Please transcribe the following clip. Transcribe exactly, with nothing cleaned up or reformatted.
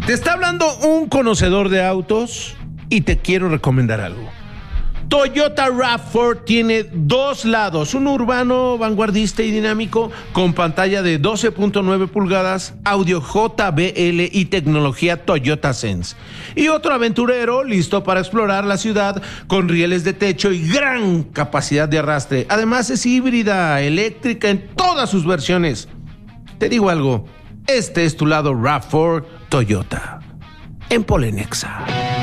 Te está hablando un conocedor de autos y te quiero recomendar algo. Toyota RAV cuatro tiene dos lados, uno urbano, vanguardista y dinámico, con pantalla de doce punto nueve pulgadas, audio J B L y tecnología Toyota Sense. Y otro aventurero, listo para explorar la ciudad, con rieles de techo y gran capacidad de arrastre. Además es híbrida, eléctrica en todas sus versiones. Te digo algo, este es tu lado RAV cuatro Toyota, en Polenexa.